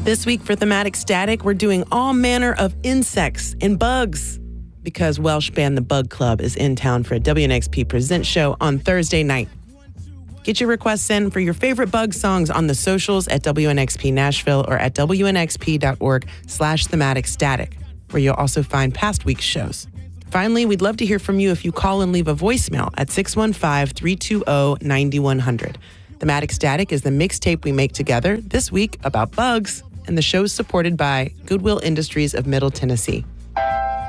This week for Thematic Static, we're doing all manner of insects and bugs because Welsh band The Bug Club is in town for a WNXP Presents show on Thursday night. Get your requests in for your favorite bug songs on the socials at WNXP Nashville or at WNXP.org/thematicstatic, where you'll also find past week's shows. Finally, we'd love to hear from you if you call and leave a voicemail at 615-320-9100. Thematic Static is the mixtape we make together this week about bugs, and the show's supported by Goodwill Industries of Middle Tennessee.